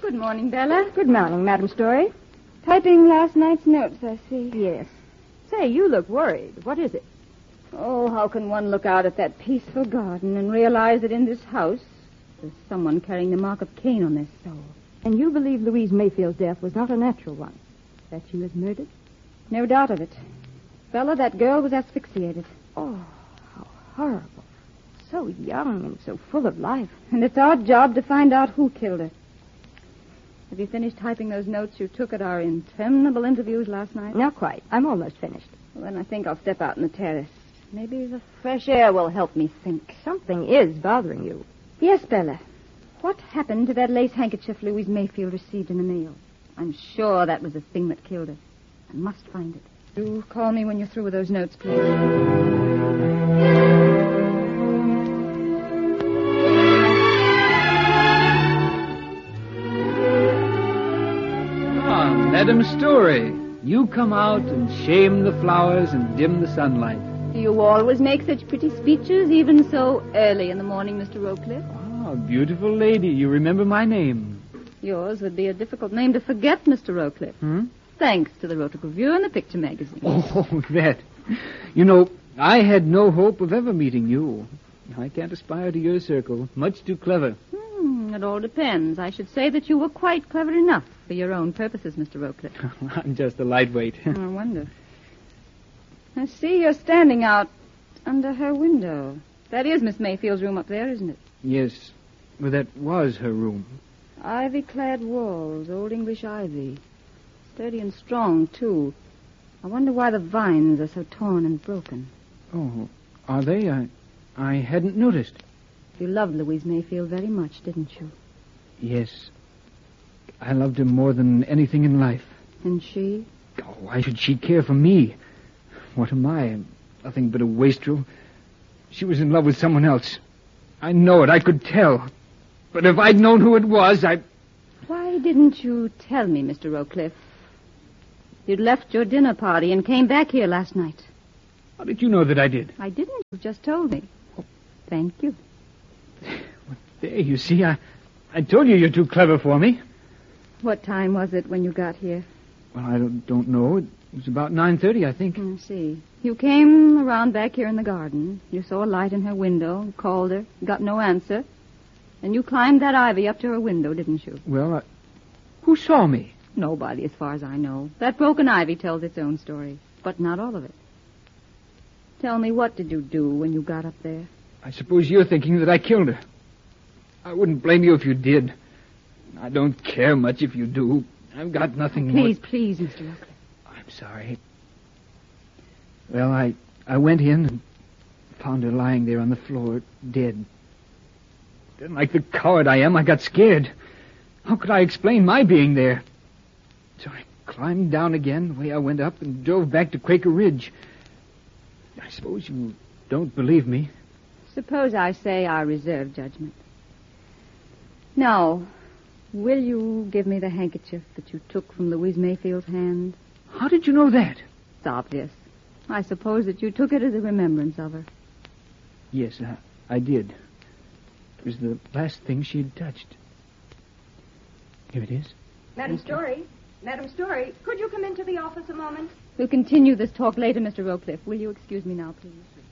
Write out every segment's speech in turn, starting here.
Good morning, Bella. Good morning, Madam Story. Typing last night's notes, I see. Yes. Say, you look worried. What is it? Oh, how can one look out at that peaceful garden and realize that in this house there's someone carrying the mark of Cain on their soul? And you believe Louise Mayfield's death was not a natural one? That she was murdered? No doubt of it. Bella, that girl was asphyxiated. Oh, how horrible. So young and so full of life. And it's our job to find out who killed her. Have you finished typing those notes you took at our interminable interviews last night? Not quite. I'm almost finished. Well, then I think I'll step out on the terrace. Maybe the fresh air will help me think. Something is bothering you. Yes, Bella. What happened to that lace handkerchief Louise Mayfield received in the mail? I'm sure that was the thing that killed her. I must find it. Do call me when you're through with those notes, please. Madam Story, you come out and shame the flowers and dim the sunlight. Do you always make such pretty speeches, even so early in the morning, Mr. Rowcliffe? Ah, beautiful lady, you remember my name. Yours would be a difficult name to forget, Mr. Rowcliffe. Thanks to the Rotary Review and the picture magazine. Oh, that. You know, I had no hope of ever meeting you. I can't aspire to your circle. Much too clever. It all depends. I should say that you were quite clever enough for your own purposes, Mr. Rowcliffe. I'm just a lightweight. I wonder. I see you're standing out under her window. That is Miss Mayfield's room up there, isn't it? Yes. Well, that was her room. Ivy-clad walls, old English ivy. Sturdy and strong, too. I wonder why the vines are so torn and broken. Oh, are they? I hadn't noticed. You loved Louise Mayfield very much, didn't you? Yes. I loved her more than anything in life. And she? Oh, why should she care for me? What am I? Nothing but a wastrel. She was in love with someone else. I know it. I could tell. But if I'd known who it was, Why didn't you tell me, Mr. Rowcliffe? You'd left your dinner party and came back here last night. How did you know that I did? I didn't. You just told me. Oh, thank you. Well, there, you see, I told you you're too clever for me. What time was it when you got here? Well, I don't know. It was about 9:30, I think. I see. You came around back here in the garden. You saw a light in her window, called her, got no answer. And you climbed that ivy up to her window, didn't you? Well, who saw me? Nobody, as far as I know. That broken ivy tells its own story, but not all of it. Tell me, what did you do when you got up there? I suppose you're thinking that I killed her. I wouldn't blame you if you did. I don't care much if you do. I've got nothing more... Please, Mr. Rowcliffe. I'm sorry. Well, I went in and found her lying there on the floor, dead. Then, like the coward I am, I got scared. How could I explain my being there? So I climbed down again the way I went up and drove back to Quaker Ridge. I suppose you don't believe me. Suppose I say I reserve judgment. Now, will you give me the handkerchief that you took from Louise Mayfield's hand? How did you know that? It's obvious. I suppose that you took it as a remembrance of her. Yes, I did. It was the last thing she had touched. Here it is. Madam Story, could you come into the office a moment? We'll continue this talk later, Mr. Rowcliffe. Will you excuse me now, please?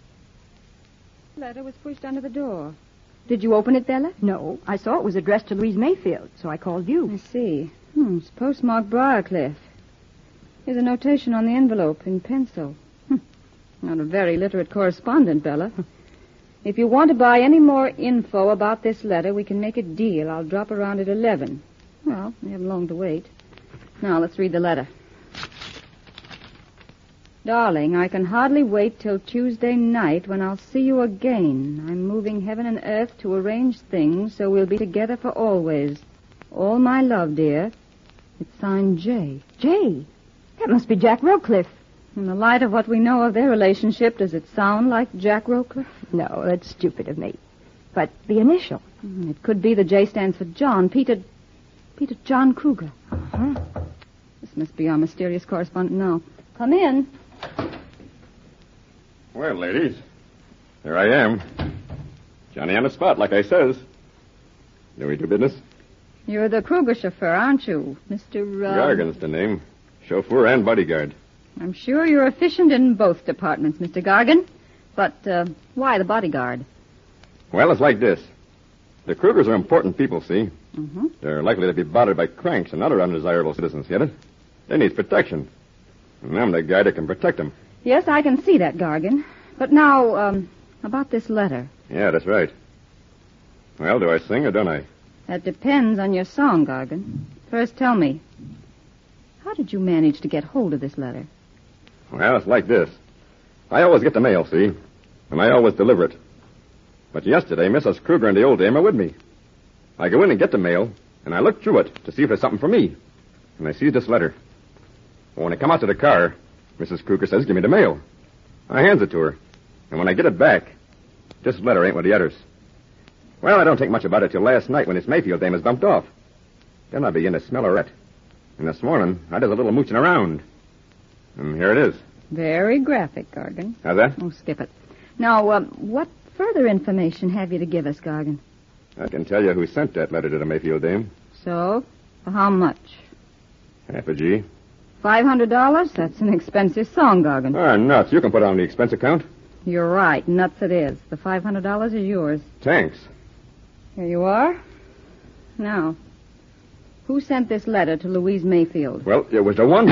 The letter was pushed under the door. Did you open it, Bella? No, I saw it was addressed to Louise Mayfield, so I called you. I see. It's postmarked Briarcliff. Here's a notation on the envelope in pencil. Not a very literate correspondent, Bella. If you want to buy any more info about this letter, we can make a deal. I'll drop around at 11. Well, we haven't long to wait. Now, let's read the letter. Darling, I can hardly wait till Tuesday night when I'll see you again. I'm moving heaven and earth to arrange things so we'll be together for always. All my love, dear. It's signed J. Jay? That must be Jack Rowcliffe. In the light of what we know of their relationship, does it sound like Jack Rowcliffe? No, that's stupid of me. But the initial. It could be the J stands for John. Peter John Kruger. Uh-huh. This must be our mysterious correspondent now. Come in. Well, ladies, here I am. Johnny on the spot, like I says. Know your business? You're the Kruger chauffeur, aren't you, Mr. Gargan's the name. Chauffeur and bodyguard. I'm sure you're efficient in both departments, Mr. Gargan. But why the bodyguard? Well, it's like this. The Krugers are important people, see? Mm-hmm. They're likely to be bothered by cranks and other undesirable citizens, get it? They need protection. And I'm the guy that can protect them. Yes, I can see that, Gargan. But now, about this letter. Yeah, that's right. Well, do I sing or don't I? That depends on your song, Gargan. First, tell me, how did you manage to get hold of this letter? Well, it's like this. I always get the mail, see? And I always deliver it. But yesterday, Mrs. Kruger and the old dame are with me. I go in and get the mail, and I look through it to see if there's something for me. And I see this letter. Well, when I come out to the car, Mrs. Kruger says, give me the mail. I hands it to her. And when I get it back, this letter ain't with the others. Well, I don't think much about it till last night when this Mayfield dame is bumped off. Then I begin to smell a rat. And this morning, I did a little mooching around. And here it is. Very graphic, Gargan. How's that? Oh, skip it. Now, what further information have you to give us, Gargan? I can tell you who sent that letter to the Mayfield dame. So, for how much? Half a G. $500? That's an expensive song, Gargan. Ah, nuts. You can put it on the expense account. You're right. Nuts it is. The $500 is yours. Thanks. Here you are. Now, who sent this letter to Louise Mayfield? Well, it was the one...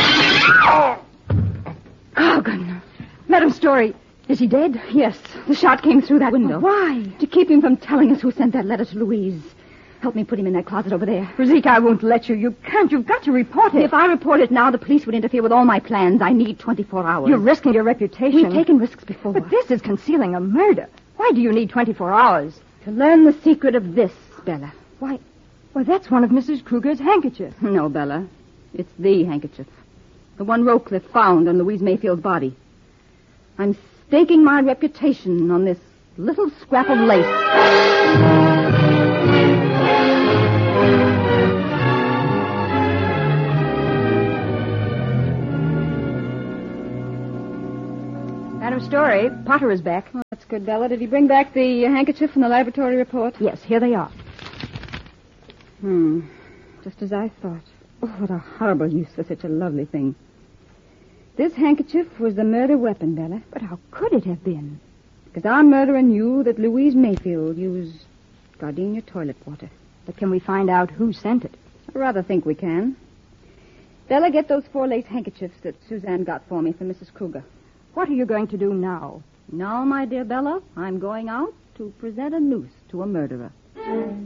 Gargan. Madam Story, is he dead? Yes, the shot came through that window. Why? To keep him from telling us who sent that letter to Louise. Help me put him in that closet over there. Zeke, I won't let you. You can't. You've got to report it. If I report it now, the police would interfere with all my plans. I need 24 hours. You're risking your reputation. We've taken risks before. But this is concealing a murder. Why do you need 24 hours? To learn the secret of this, Bella. Why, that's one of Mrs. Kruger's handkerchiefs. No, Bella. It's the handkerchief. The one Rowcliffe found on Louise Mayfield's body. I'm staking my reputation on this little scrap of lace. Madam Story, Potter is back. Oh, that's good, Bella. Did he bring back the handkerchief from the laboratory report? Yes, here they are. Just as I thought. Oh, what a horrible use for such a lovely thing. This handkerchief was the murder weapon, Bella. But how could it have been? Because our murderer knew that Louise Mayfield used gardenia toilet water. But can we find out who sent it? I rather think we can. Bella, get those 4 lace handkerchiefs that Suzanne got for me from Mrs. Kruger. What are you going to do now? Now, my dear Bella, I'm going out to present a noose to a murderer.